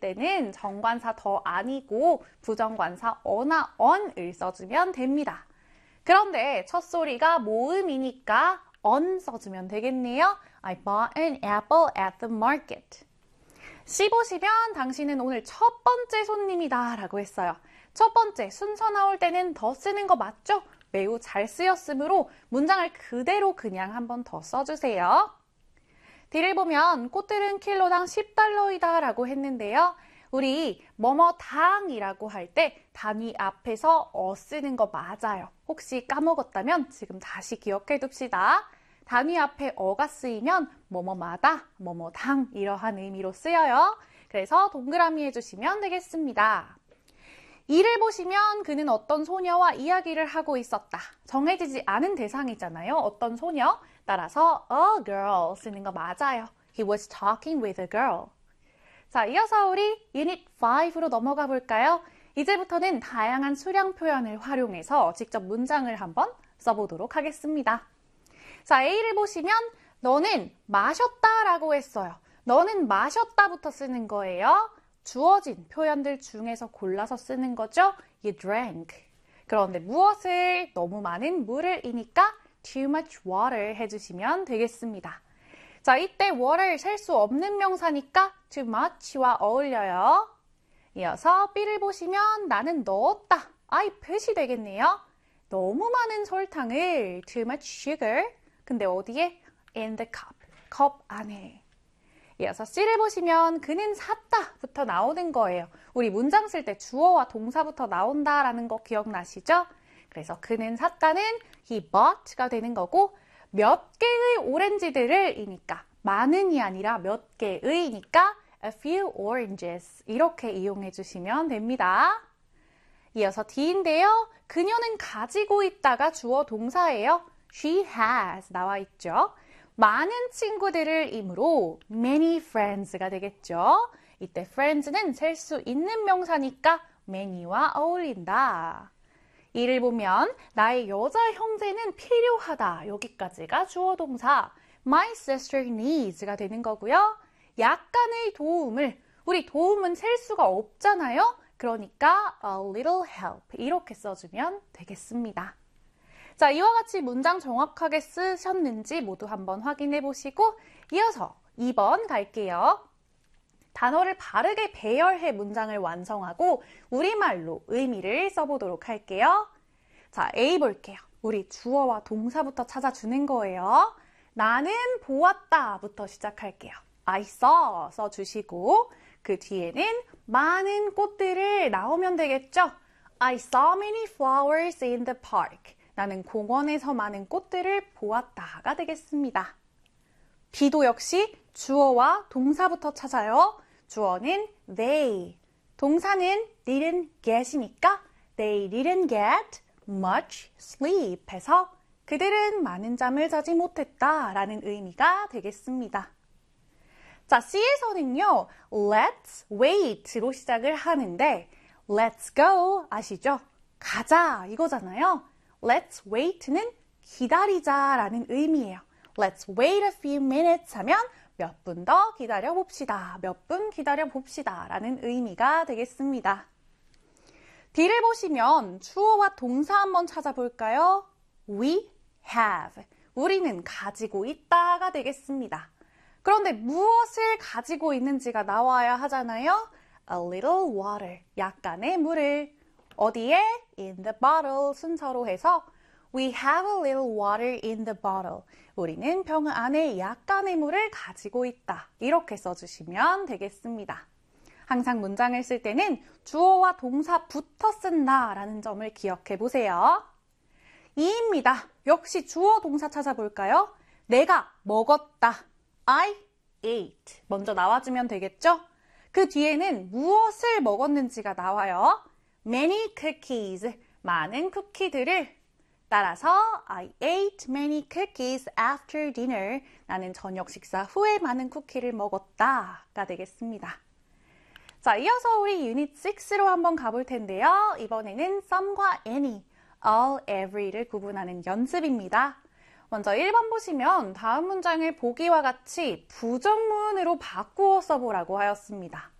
때는 정관사 더 아니고 부정관사 어나 on을 써주면 됩니다. 그런데 첫 소리가 모음이니까 on 써주면 되겠네요. I bought an apple at the market. 씹으시면 당신은 오늘 첫 번째 손님이다 라고 했어요. 첫 번째 순서 나올 때는 더 쓰는 거 맞죠? 매우 잘 쓰였으므로 문장을 그대로 그냥 한 번 더 써주세요. 뒤를 보면 꽃들은 킬로당 10달러이다 라고 했는데요. 우리 뭐뭐당이라고 할 때 단위 앞에서 쓰는 거 맞아요. 혹시 까먹었다면 지금 다시 기억해 둡시다. 단위 앞에 어가 쓰이면 뭐뭐마다, 뭐뭐당 이러한 의미로 쓰여요. 그래서 동그라미 해주시면 되겠습니다. 이를 보시면 그는 어떤 소녀와 이야기를 하고 있었다. 정해지지 않은 대상이잖아요. 어떤 소녀. 따라서 a girl 쓰는 거 맞아요. He was talking with a girl. 자, 이어서 우리 유닛 5로 넘어가 볼까요? 이제부터는 다양한 수량 표현을 활용해서 직접 문장을 한번 써보도록 하겠습니다. 자, A를 보시면 너는 마셨다 라고 했어요. 너는 마셨다부터 쓰는 거예요. 주어진 표현들 중에서 골라서 쓰는 거죠. You drank. 그런데 무엇을? 너무 많은 물을 이니까 too much water 해주시면 되겠습니다. 자, 이때 water 셀 수 없는 명사니까 too much와 어울려요. 이어서 B를 보시면 나는 넣었다. I put이 되겠네요. 너무 많은 설탕을 too much sugar. 근데 어디에? In the cup. 컵 안에. 이어서 C를 보시면 그는 샀다부터 나오는 거예요. 우리 문장 쓸 때 주어와 동사부터 나온다라는 거 기억나시죠? 그래서 그는 샀다는 he bought가 되는 거고 몇 개의 오렌지들을 이니까 많은이 아니라 몇 개의니까 a few oranges 이렇게 이용해 주시면 됩니다. 이어서 D인데요. 그녀는 가지고 있다가 주어 동사예요. She has 나와 있죠. 많은 친구들을 이므로 many friends가 되겠죠. 이때 friends는 셀 수 있는 명사니까 many와 어울린다. 이를 보면 나의 여자 형제는 필요하다. 여기까지가 주어 동사 my sister needs가 되는 거고요. 약간의 도움을 우리 도움은 셀 수가 없잖아요. 그러니까 a little help 이렇게 써주면 되겠습니다. 자, 이와 같이 문장 정확하게 쓰셨는지 모두 한번 확인해 보시고 이어서 2번 갈게요. 단어를 바르게 배열해 문장을 완성하고 우리말로 의미를 써보도록 할게요. 자, A 볼게요. 우리 주어와 동사부터 찾아주는 거예요. 나는 보았다부터 시작할게요. I saw 써주시고 그 뒤에는 많은 꽃들을 나오면 되겠죠? I saw many flowers in the park. 나는 공원에서 많은 꽃들을 보았다가 되겠습니다. B도 역시 주어와 동사부터 찾아요. 주어는 they, 동사는 didn't get이니까 they didn't get much sleep 해서 그들은 많은 잠을 자지 못했다 라는 의미가 되겠습니다. 자, C에서는요, let's wait로 시작을 하는데 let's go 아시죠? 가자 이거잖아요. Let's wait는 기다리자라는 의미예요. Let's wait a few minutes 하면 몇 분 더 기다려 봅시다. 몇 분 기다려 봅시다 라는 의미가 되겠습니다. D를 보시면 주어와 동사 한번 찾아볼까요? We have. 우리는 가지고 있다가 되겠습니다. 그런데 무엇을 가지고 있는지가 나와야 하잖아요. A little water. 약간의 물을. 어디에? In the bottle 순서로 해서 We have a little water in the bottle. 우리는 병 안에 약간의 물을 가지고 있다. 이렇게 써주시면 되겠습니다. 항상 문장을 쓸 때는 주어와 동사부터 쓴다라는 점을 기억해 보세요. 2입니다. 역시 주어 동사 찾아볼까요? 내가 먹었다. I ate. 먼저 나와주면 되겠죠? 그 뒤에는 무엇을 먹었는지가 나와요. Many cookies. 많은 쿠키들을. 따라서 I ate many cookies after dinner. 나는 저녁 식사 후에 많은 쿠키를 먹었다가 되겠습니다. 자, 이어서 우리 유닛 6로 한번 가볼 텐데요. 이번에는 some과 any, all, every를 구분하는 연습입니다. 먼저 1번 보시면 다음 문장을 보기와 같이 부정문으로 바꾸어 써보라고 하였습니다.